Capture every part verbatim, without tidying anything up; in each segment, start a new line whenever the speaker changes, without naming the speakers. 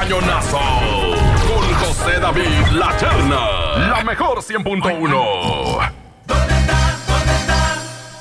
Cañonazo con José David La Cherna, la mejor cien punto uno.
¿Dónde está? ¿Dónde está?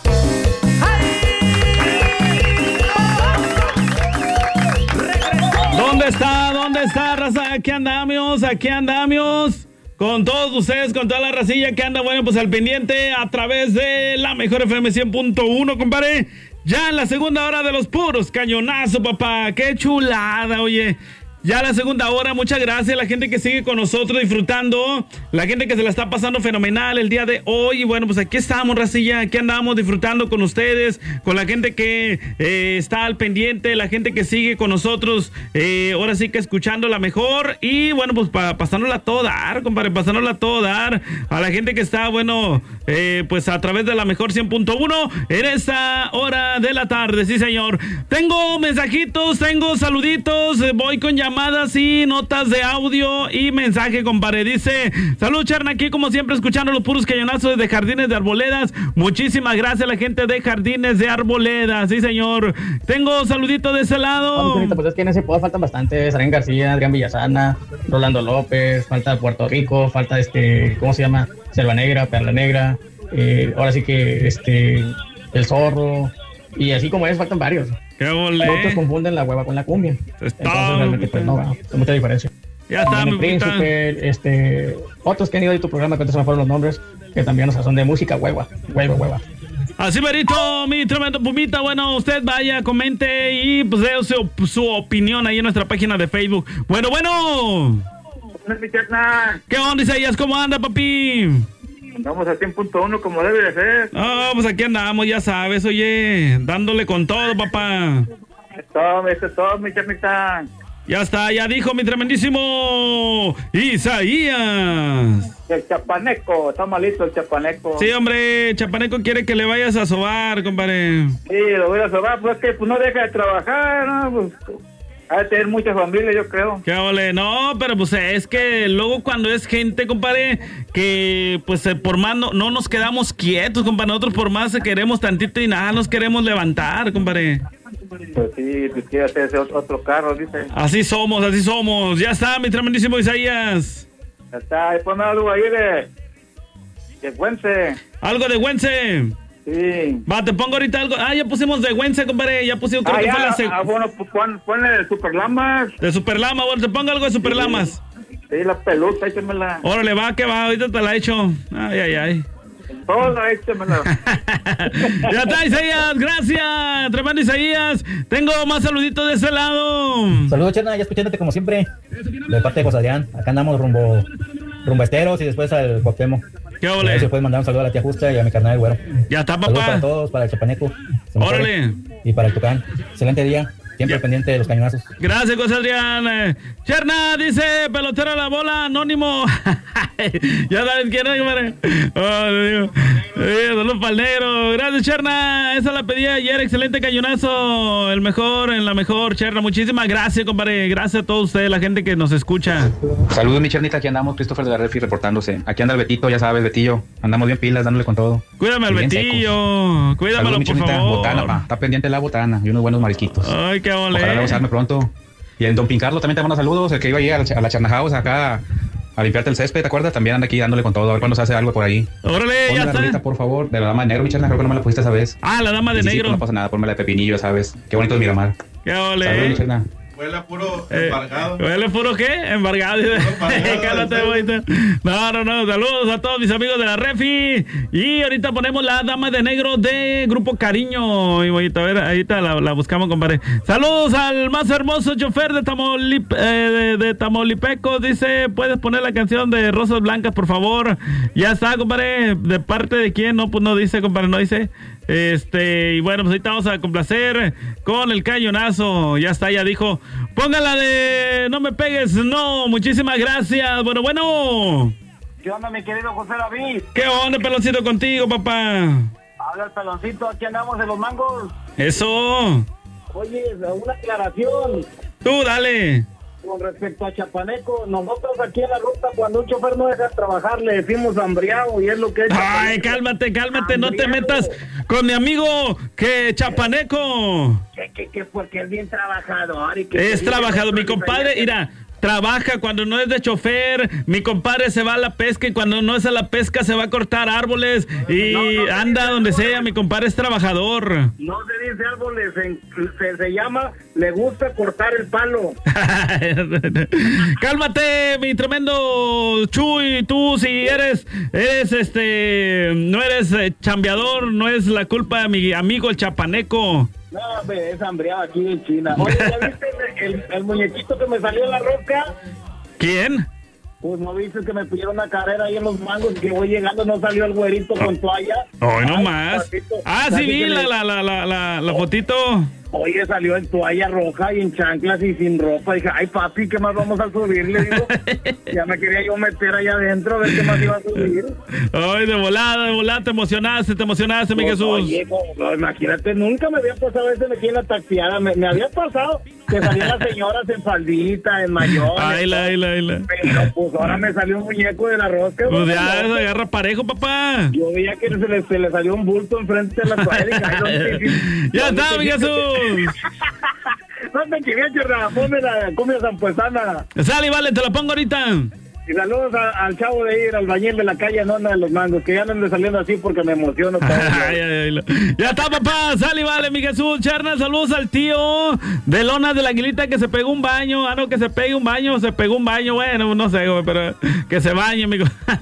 ¿Dónde está? ¿Dónde está, raza? Aquí andamos, aquí andamos. Con todos ustedes, con toda la racilla que anda, bueno, pues al pendiente a través de la mejor F M cien punto uno, compadre. Ya en la segunda hora de los puros cañonazos, papá. ¡Qué chulada, oye! Ya la segunda hora, muchas gracias a la gente que sigue con nosotros disfrutando, la gente que se la está pasando fenomenal el día de hoy. Y bueno, pues aquí estamos, racilla, aquí andamos disfrutando con ustedes, con la gente que eh, está al pendiente, la gente que sigue con nosotros, eh, ahora sí que escuchando la mejor. Y bueno, pues para pasárnosla a todo dar, compadre, pasárnosla a todo dar, a la gente que está, bueno, eh, pues a través de la mejor cien punto uno en esta hora de la tarde, sí señor. Tengo mensajitos, tengo saluditos, eh, voy con llamadas y notas de audio y mensaje, compadre. Dice: salud, Cherna, aquí como siempre escuchando los puros cañonazos de Jardines de Arboledas. Muchísimas gracias a la gente de Jardines de Arboledas, sí señor. Tengo saludito de ese lado.
Bueno, pues es que en ese pueblo faltan bastantes: Adrián García, Adrián Villasana, Rolando López, falta Puerto Rico, falta este, ¿cómo se llama? Selva Negra, Perla Negra, eh, ahora sí que este, El Zorro, y así como es, faltan varios.
¡Qué volé!
Otros confunden la hueva con la cumbia.
Está,
entonces realmente pues no, no, hay mucha diferencia.
Ya está,
mi Príncipe, este, otros que han ido a tu programa, que antes se me fueron los nombres, que también, o sea, son de música hueva, hueva, hueva.
Así merito, mi tremendo Pumita. Bueno, usted vaya, comente y pues dé su, su opinión ahí en nuestra página de Facebook. Bueno, bueno. ¿Qué onda, Isaías? ¿Cómo anda, papi?
Andamos a cien punto uno como debe de ser.
Ah, pues aquí andamos, ya sabes, oye, dándole con todo, papá.
Todo, esto es todo, mi charnita.
Ya está, ya dijo mi tremendísimo Isaías.
El chapaneco, está malito el chapaneco.
Sí, hombre, Chapaneco quiere que le vayas a sobar, compadre.
Sí, lo voy a sobar, pues que pues no deja de trabajar, ¿no? Pues ha de tener muchas familias, yo creo.
Qué ole, no, pero pues es que luego cuando es gente, compadre, que pues por más no, no nos quedamos quietos, compadre, nosotros por más queremos tantito y nada nos queremos levantar, compadre.
Pues sí, pues quiere hacerse otro carro, dice.
Así somos, así somos. Ya está, mi tremendísimo Isaías.
Ya está, y ponme algo ahí de... de Güense.
Algo de Güense.
Sí.
Va, te pongo ahorita algo. Ah, ya pusimos de Güense, compadre. Ya pusimos, creo
ah,
que
ya,
fue la segunda.
Ah, bueno, pues pon, ponle de Superlamas.
De Superlama, bueno, te pongo algo de Superlamas.
Sí, sí, la peluca, échamela.
Órale, va, que va, ahorita te la echo. Ay, ay, ay.
Todo, échamela.
Ya está, Isaías, gracias. Tremendo Isaías. Tengo más saluditos de ese lado.
Saludos, Cherna, ya escuchándote como siempre. De parte de José Adrián. Acá andamos rumbo, rumbo a Esteros y después al Cuauhtémoc.
¿Qué ole?
A ver si puedes mandar un saludo a la tía Justa y a mi carnal el Güero.
Ya está, papá.
Saludos para todos, para el Chapaneco.
Órale.
Y para el Tucán. Excelente día. Siempre
Ya.
pendiente de los cañonazos.
Gracias, José Adrián. Eh, Cherna dice: pelotero a la bola, anónimo. Ya sabes quién es, compadre. Oh, Dios. Eh, saludos para el negro. Gracias, Cherna. Esa la pedí ayer. Excelente cañonazo. El mejor, en la mejor, Cherna. Muchísimas gracias, compadre. Gracias a todos ustedes, la gente que nos escucha.
Saludos, mi Chernita. Aquí andamos, Christopher de la Refi reportándose. Aquí anda el Betito, ya sabes, Betillo. Andamos bien pilas, dándole con todo.
Cuídame al
Bien
Betillo. Cuídamelo,
Saludos, mi
por
Chernita.
favor.
Botana, pa. Está pendiente la botana y unos buenos marisquitos.
Ay, qué ole.
Ojalá usarme pronto. Y el Don Pincarlo también te manda saludos. El que iba ahí a la, a la Charna House acá a limpiarte el césped, ¿te acuerdas? También anda aquí dándole con todo. A ver cuándo se hace algo por ahí.
Órale,
Ponme
ya
la
está.
rolita, por favor, de la dama de negro, mi Cherna. Creo que no me la pusiste esa vez.
Ah, la dama de
Y sí, sí,
negro.
no pasa nada, ponme la de pepinillo, ya sabes. Qué bonito es Miramar.
Qué
Saludos,
ole.
mi Cherna.
Huele puro
Eh,
embargado.
¿Huele puro qué? Embargado.
Embargado,
Cálate,
sí.
bonita. No, no, no. Saludos a todos mis amigos de la Refi. Y ahorita ponemos la dama de negro de Grupo Cariño. Y bonita, a ver, ahorita la, la buscamos, compadre. Saludos al más hermoso chofer de, Tamolip, eh, de, de Tamaulipeco. Dice: ¿puedes poner la canción de Rosas Blancas, por favor? Ya está, compadre. ¿De parte de quién? No, pues no dice, compadre, no dice. Este, y bueno, pues ahorita vamos a complacer con el cañonazo. Ya está, ya dijo. Póngala de No me pegues, no. Muchísimas gracias. Bueno, bueno.
¿Qué onda, mi querido José David?
¿Qué onda, peloncito, contigo, papá?
Habla el peloncito, aquí andamos de los mangos.
Eso.
Oye, una aclaración
Tú, dale.
con respecto a Chapaneco. Nosotros aquí en la ruta, cuando un chofer no deja trabajar, le decimos hambriado y es lo que es.
Ay, cálmate, cálmate. No te metas con mi amigo que Chapaneco.
Que, que, que porque es bien trabajador. Y que
Es trabajador. Mi compadre, mira, trabaja, cuando no es de chofer. Mi compadre se va a la pesca y cuando no es a la pesca se va a cortar árboles y
No, no,
anda
no,
donde
no,
sea. Mi compadre es trabajador.
No se dice árboles, se, se, se llama, le gusta cortar el palo.
Cálmate, mi tremendo Chuy. Tú si eres, eres este, no eres eh, chambeador, no es la culpa de mi amigo el chapaneco.
No, hombre, es hambreado aquí en China. Oye, ¿ya viste el, el, el muñequito que me salió en la roca?
¿Quién?
Pues no viste que me pidieron una carrera ahí en los mangos y que voy llegando, no salió el güerito con toalla.
Hoy no
Ay,
más.
papito,
Ah, sí
casi
vi
que
la,
le-
la, la, la, la, la fotito.
Oye, salió en toalla roja y en chanclas y sin ropa. Dije, ay papi, ¿qué más vamos a subir? Le digo, ya me quería yo meter allá adentro a ver qué más iba a subir.
Ay, de volada, de volada, te emocionaste, te emocionaste, mi
Pues,
Jesús.
Oye, como- no, imagínate, nunca me había pasado eso aquí en la taxiada. Me, me había pasado que salían las señoras en faldita, en mayor.
Ay, la, ay, la, ay, la.
Pero pues ahora me salió un muñeco de la rosca.
Pues
güey,
ya,
no,
se agarra parejo, papá.
Yo veía que se le, se le salió un bulto enfrente de la toalla. Dije, ay, ¿dónde te-
Ya
dónde
está,
te-
mi Jesús.
No te quería, chorra, ponme la cumbia zampuesana.
Sale y vale, te la pongo ahorita.
Y saludos a- al chavo de ir, al bañil de la calle Nona de los Mangos, que ya no ande saliendo así porque me emociono. cabrón.
Ay, ay, ay, la- Ya está, papá. Sale y vale, mi Jesús. Cherna, saludos al tío de Lonas de la Aguilita que se pegó un baño. Ah, no, que se pegue un baño, se pegó un baño. Bueno, no sé, güey, pero que se bañe, amigo.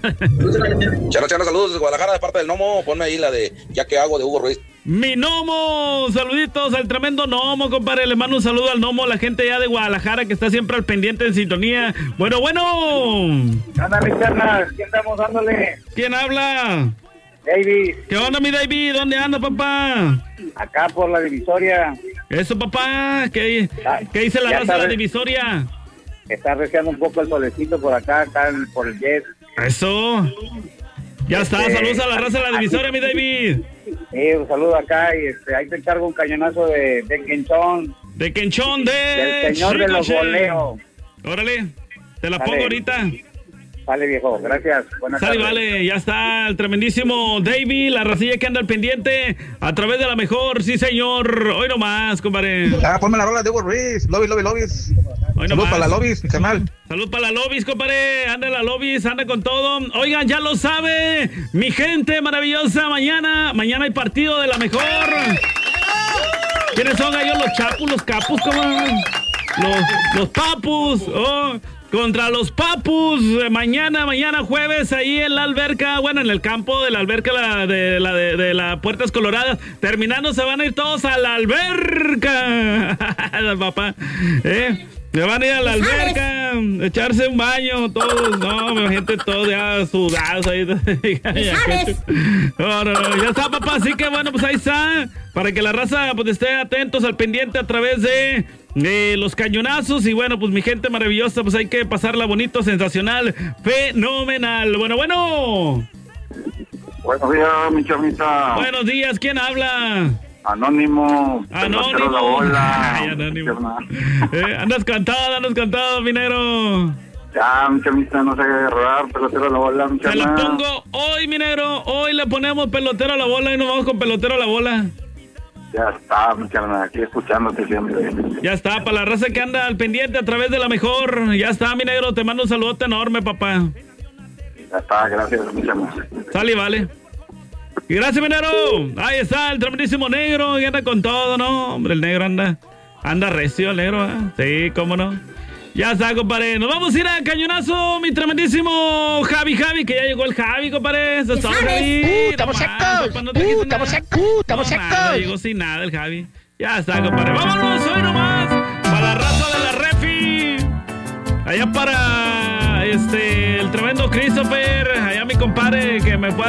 Chano, chano, saludos desde Guadalajara de parte del Nomo. Ponme ahí la de Ya que hago de Hugo Ruiz.
Mi Nomo, saluditos al tremendo Nomo, compadre. Le mando un saludo al Nomo, la gente ya de Guadalajara que está siempre al pendiente en sintonía. Bueno, bueno.
Anda, Richard, ¿qué estamos dándole?
¿Quién habla?
David,
¿Qué onda, mi David? ¿Dónde anda, papá?
acá por la divisoria,
Eso, papá. ¿Qué, qué dice la
Ya
raza de la
sabes.
divisoria?
está reciando un poco el solecito por acá, acá en- por el jet.
Eso. Ya está,
Este,
saludos a la raza de la divisoria, mi David.
Sí, un saludo acá y este, ahí te encargo un cañonazo de, de quenchón,
De Quenchón de...
del señor de los
Chicoche.
voleos.
Órale, te la
Dale.
pongo ahorita.
Vale, viejo, gracias. Buenas
Sale,
tardes.
vale, ya está el tremendísimo David, la racilla que anda al pendiente a través de la mejor, sí señor. Hoy nomás, compadre.
Ah, ponme la rola de Hugo Ruiz. Lobby, lobby, lobbies.
Hoy
Saludos
nomás.
para la lobbies, mi canal.
Salud para la lobbies, compadre. Anda la lobbies, anda con todo. Oigan, ya lo sabe, mi gente maravillosa. Mañana, mañana hay partido de la mejor. ¿Quiénes son ellos? Los chapus, los capus, ¿cómo? Los, los papus. Oh, contra los papus. Eh, Mañana, mañana jueves, ahí en la alberca. Bueno, en el campo de la alberca la, de la de, de la Puertas Coloradas. Terminando, se van a ir todos a la alberca. Papá. ¿Eh? Se van a ir a la alberca, echarse un baño, todos, no, mi gente, todos ya sudados ahí. No, no, no, ya está, papá, así que bueno, pues ahí está, para que la raza pues esté atentos al pendiente a través de, de los cañonazos y bueno, pues mi gente maravillosa, pues hay que pasarla bonito, sensacional, fenomenal. Bueno, bueno.
Buenos días, mi chamita.
Buenos días, ¿quién habla?
Anónimo.
Anónimo.
La bola.
Ay, Anónimo. Eh, andas cantado, andas cantado, mi negro.
Ya, mi chamita, no sé rodar, pelotero a la bola, mi
Se la
chama.
pongo hoy, mi negro. Hoy le ponemos pelotero a la bola y nos vamos con pelotero a la bola.
Ya está, mi chama, aquí escuchándote siempre.
Ya está, para la raza que anda al pendiente a través de la mejor. Ya está, mi negro. Te mando un saludote enorme, papá.
Ya está, gracias, mi chama.
Sale y vale. Y gracias, mi negro. Ahí está el tremendísimo negro. Y anda con todo, ¿no? Hombre, el negro anda. Anda recio, el negro, ¿eh? Sí, cómo no. Ya está, compadre. Nos vamos a ir a cañonazo, mi tremendísimo Javi Javi, que ya llegó el Javi, compadre. Eso es todo, Javi.
Uh, estamos
No más,
secos.
papá, no te quites
Uh, estamos
nada.
secos. Uh, estamos
No, nada,
secos.
llegó sin nada el Javi. Ya está, compadre. Vámonos hoy nomás. Para la raza de la refi. Allá para este el tremendo Christopher. Allá mi compadre que me puede